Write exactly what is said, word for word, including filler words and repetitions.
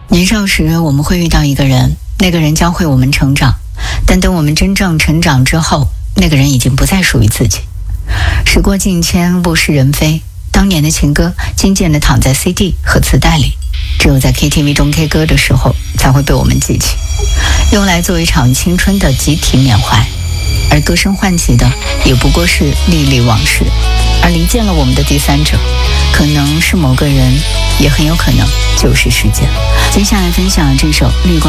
年少时我们会遇到一个人，那个人教会我们成长，但等我们真正成长之后，那个人已经不再属于自己。时过境迁，物是人非，当年的情歌渐渐地躺在 C D 和磁带里，只有在 K T V 中 K 歌的时候才会被我们记起，用来做一场青春的集体缅怀。而歌声唤起的也不过是历历往事，而离间了我们的第三者，可能是某个人，也很有可能就是时间。接下来分享这首绿光